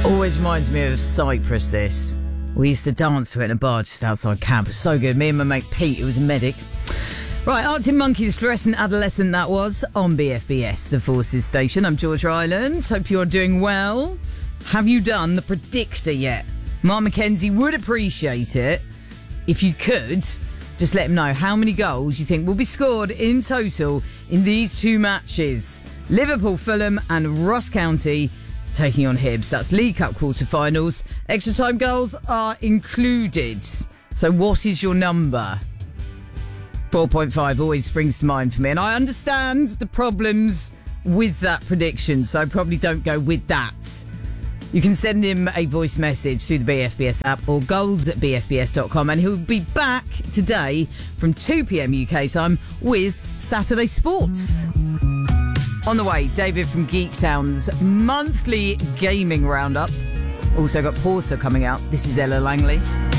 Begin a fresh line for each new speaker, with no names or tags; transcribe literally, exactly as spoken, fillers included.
Always reminds me of Cyprus, this. We used to dance to it in a bar just outside campus. So good. Me and my mate Pete, who was a medic. Right, Arctic Monkeys, Fluorescent Adolescent, that was, on B F B S, the Forces Station. I'm Georgia Island. Hope you're doing well. Have you done the predictor yet? Mark McKenzie would appreciate it if you could. Just let him know how many goals you think will be scored in total in these two matches. Liverpool, Fulham and Ross County taking on Hibs. That's League Cup quarter-finals. Extra time goals are included. So what is your number? four point five always springs to mind for me. And I understand the problems with that prediction, so I probably don't go with that. You can send him a voice message through the B F B S app or goals at b f b s dot com, and he'll be back today from two p.m. U K time with Saturday Sports. On the way, David from Geektown's monthly gaming roundup. Also got Porsa coming out. This is Ella Langley.